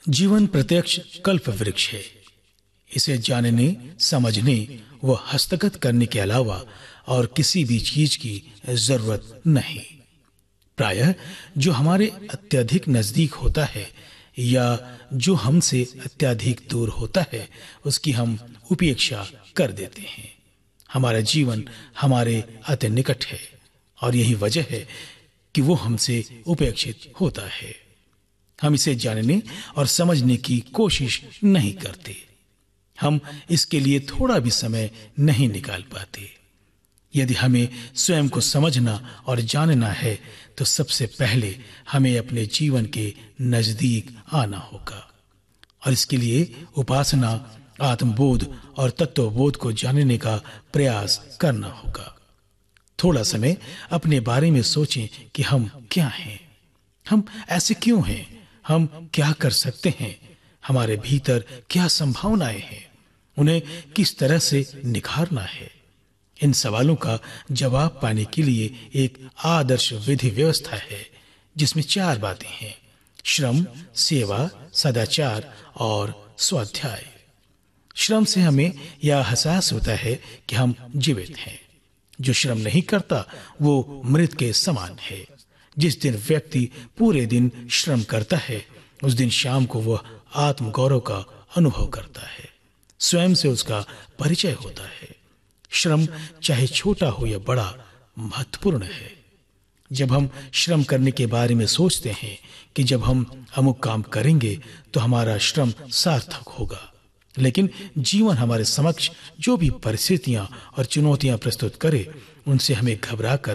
जीवन प्रत्यक्ष कल्प वृक्ष है। इसे जानने, समझने व हस्तगत करने के अलावा और किसी भी चीज की जरूरत नहीं। प्रायः जो हमारे अत्यधिक नजदीक होता है या जो हमसे अत्यधिक दूर होता है, उसकी हम उपेक्षा कर देते हैं। हमारा जीवन हमारे अति निकट है और यही वजह है कि वो हमसे उपेक्षित होता है। हम इसे जानने और समझने की कोशिश नहीं करते। हम इसके लिए थोड़ा भी समय नहीं निकाल पाते। यदि हमें स्वयं को समझना और जानना है तो सबसे पहले हमें अपने जीवन के नजदीक आना होगा और इसके लिए उपासना, आत्मबोध और तत्वबोध को जानने का प्रयास करना होगा। थोड़ा समय अपने बारे में सोचें कि हम क्या हैं, हम ऐसे क्यों हैं, हम क्या कर सकते हैं, हमारे भीतर क्या संभावनाएं हैं, उन्हें किस तरह से निखारना है। इन सवालों का जवाब पाने के लिए एक आदर्श विधि व्यवस्था है जिसमें 4 बातें हैं: श्रम, सेवा, सदाचार और स्वाध्याय। श्रम से हमें यह एहसास होता है कि हम जीवित हैं। जो श्रम नहीं करता वो मृत के समान है। जिस दिन व्यक्ति पूरे दिन श्रम करता है, उस दिन शाम को वह आत्मगौरव का अनुभव करता है, स्वयं से उसका परिचय होता है। श्रम चाहे छोटा हो या बड़ा महत्वपूर्ण है। जब हम श्रम करने के बारे में सोचते हैं कि जब हम अमुक काम करेंगे तो हमारा श्रम सार्थक होगा, लेकिन जीवन हमारे समक्ष जो भी परिस्थितियां और चुनौतियां प्रस्तुत करे, उनसे हमें घबराकर